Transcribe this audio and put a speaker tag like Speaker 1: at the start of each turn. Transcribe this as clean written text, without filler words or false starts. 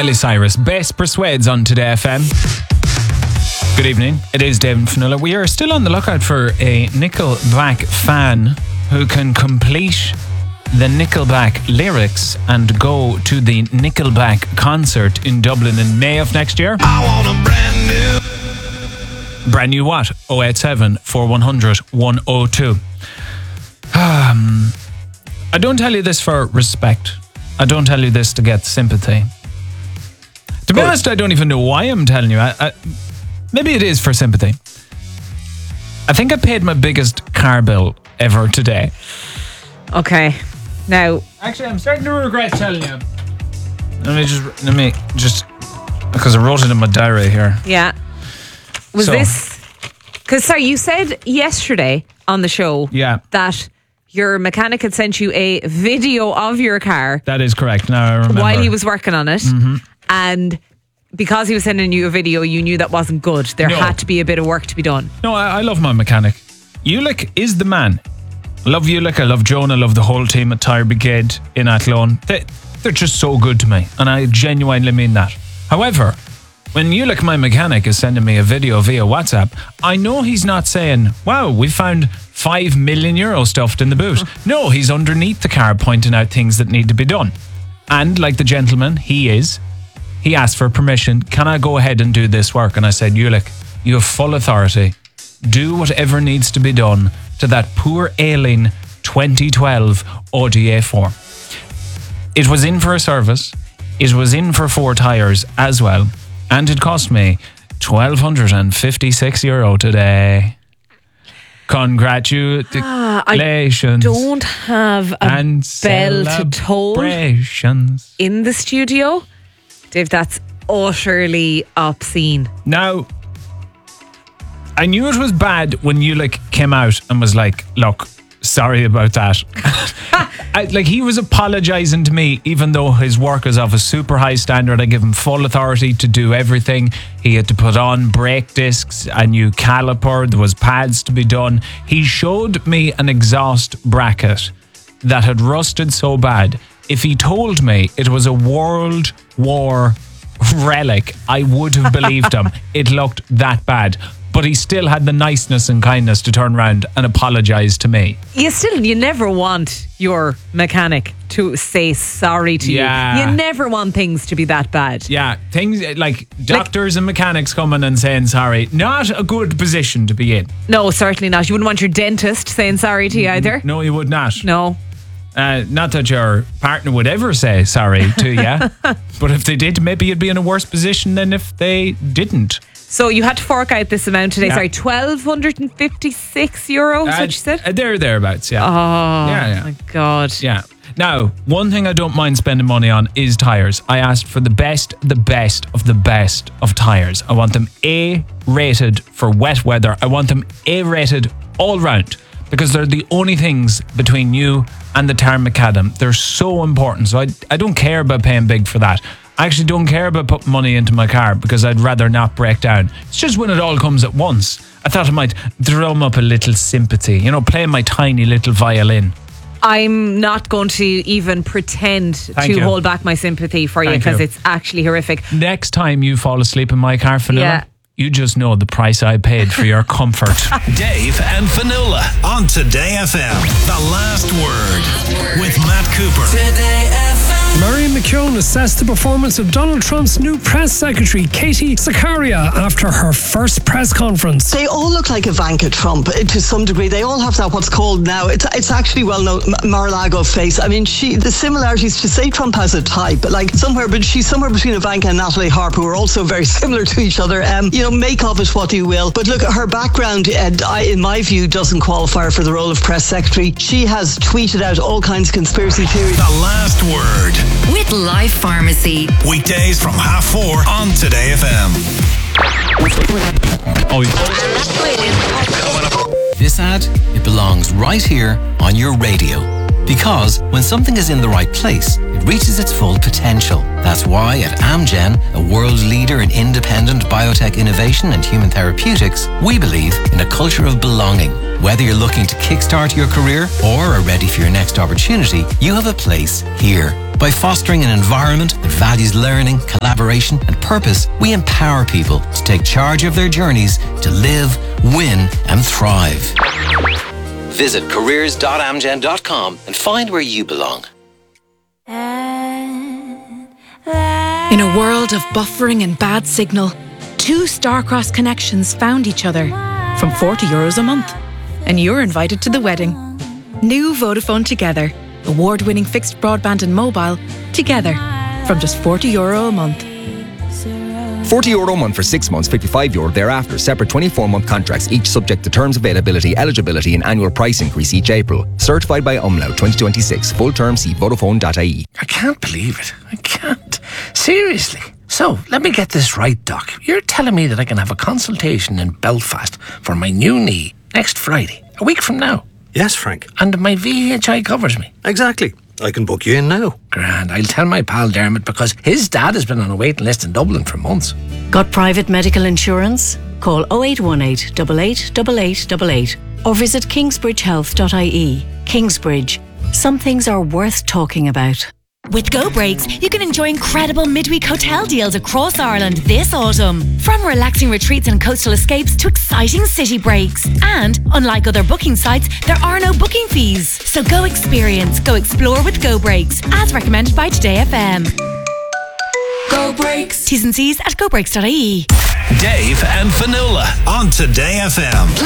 Speaker 1: Miley Cyrus. Bass Persuades on Today FM. Good evening. It is Dave and Fionnuala. We are still on the lookout for a Nickelback fan who can complete the Nickelback lyrics and go to the Nickelback concert in Dublin in May of next year.
Speaker 2: I want a
Speaker 1: Brand new what? 087 4100 102. I don't tell you this for respect. I don't tell you this to get sympathy. To be honest, I don't even know why I'm telling you. Maybe it is for sympathy. I think I paid my biggest car bill ever today.
Speaker 3: Okay. Now,
Speaker 1: actually, I'm starting to regret telling you. Let me just because I wrote it in my diary here.
Speaker 3: Yeah. Was this... Because, sorry, you said yesterday on the show that your mechanic had sent you a video of your car.
Speaker 1: That is correct. Now I remember.
Speaker 3: While he was working on it. Mm-hmm. And because he was sending you a video, you knew that wasn't good. There had to be a bit of work to be done.
Speaker 1: No, I love my mechanic. Ulick is the man. I love Ulick. I love Joan. I love the whole team at Tire Brigade in Athlone. They're just so good to me. And I genuinely mean that. However, when Ulick, my mechanic, is sending me a video via WhatsApp, I know he's not saying, wow, we found €5 million stuffed in the boot. No, he's underneath the car pointing out things that need to be done. And like the gentleman he asked for permission. Can I go ahead and do this work? And I said, Ulick, you have full authority. Do whatever needs to be done to that poor ailing 2012 Audi A4. It was in for a service. It was in for 4 tyres as well. And it cost me €1,256 today. Congratulations.
Speaker 3: I don't have a bell to toll in the studio. Dave, that's utterly obscene.
Speaker 1: Now, I knew it was bad when Ulick came out and was like, look, sorry about that. He was apologising to me, even though his work is of a super high standard. I give him full authority to do everything. He had to put on brake discs, a new caliper, there was pads to be done. He showed me an exhaust bracket that had rusted so bad. If he told me it was a World War relic, I would have believed him. It looked that bad. But he still had the niceness and kindness to turn around and apologise to me.
Speaker 3: You never want your mechanic to say sorry to you. You never want things to be that bad.
Speaker 1: Yeah, things like doctors and mechanics coming and saying sorry. Not a good position to be in.
Speaker 3: No, certainly not. You wouldn't want your dentist saying sorry to you either.
Speaker 1: No, you would not.
Speaker 3: No.
Speaker 1: Not that your partner would ever say sorry to you. But if they did, maybe you'd be in a worse position than if they didn't.
Speaker 3: So you had to fork out this amount today. Sorry, €1,256. Is what you said?
Speaker 1: Thereabouts, yeah.
Speaker 3: Oh, my God.
Speaker 1: Yeah. Now, one thing I don't mind spending money on is tyres. I asked for the best of the best of tyres. I want them A-rated for wet weather. I want them A-rated all round, because they're the only things between you and the Tire Macadam. They're so important. So I don't care about paying big for that. I actually don't care about putting money into my car because I'd rather not break down. It's just when it all comes at once. I thought I might drum up a little sympathy, play my tiny little violin.
Speaker 3: I'm not going to even pretend to hold back my sympathy for you because it's actually horrific.
Speaker 1: Next time you fall asleep in my car, Fionnuala, you just know the price I paid for your comfort.
Speaker 2: Dave and Fionnuala on Today FM. The Last Word with Matt Cooper. Today FM.
Speaker 4: Mary McKeown assessed the performance of Donald Trump's new press secretary, Katie Zakaria, after her first press conference.
Speaker 5: They all look like Ivanka Trump to some degree. They all have that what's called now, it's actually well known, Mar-a-Lago face. I mean, the similarities, to say Trump has a type, but she's somewhere between Ivanka and Natalie Harper, who are also very similar to each other. Make of it what you will. But look, her background, in my view, doesn't qualify her for the role of press secretary. She has tweeted out all kinds of conspiracy theories.
Speaker 2: The Last Word
Speaker 6: with Life Pharmacy.
Speaker 2: Weekdays from 4:30 on Today FM.
Speaker 6: This ad, it belongs right here on your radio.
Speaker 7: Because when something is in the right place, it reaches its full potential. That's why at Amgen, a world leader in independent biotech innovation and human therapeutics, we believe in a culture of belonging. Whether you're looking to kickstart your career or are ready for your next opportunity, you have a place here. By fostering an environment that values learning, collaboration and purpose, we empower people to take charge of their journeys to live, win and thrive. Visit careers.amgen.com and find where you belong.
Speaker 8: In a world of buffering and bad signal, two star-crossed connections found each other from €40 a month. And you're invited to the wedding. New Vodafone Together. Award-winning fixed broadband and mobile together from just €40 a month.
Speaker 9: €40 a month for 6 months, €55 thereafter. Separate 24-month contracts, each subject to terms, availability, eligibility and annual price increase each April. Certified by Umlaut 2026. Full term, see Vodafone.ie.
Speaker 10: I can't believe it. I can't. Seriously. So, let me get this right, Doc. You're telling me that I can have a consultation in Belfast for my new knee next Friday, a week from now?
Speaker 11: Yes, Frank.
Speaker 10: And my VHI covers me?
Speaker 11: Exactly. I can book you in now.
Speaker 10: Grand. I'll tell my pal Dermot because his dad has been on a waiting list in Dublin for months.
Speaker 12: Got private medical insurance? Call 0818 88 8888 or visit kingsbridgehealth.ie. Kingsbridge. Some things are worth talking about.
Speaker 13: With Go Breaks, you can enjoy incredible midweek hotel deals across Ireland this autumn. From relaxing retreats and coastal escapes to exciting city breaks. And, unlike other booking sites, there are no booking fees. So go experience, go explore with Go Breaks, as recommended by Today FM. Go Breaks. T's and C's at gobreaks.ie.
Speaker 2: Dave and Fionnuala on Today FM.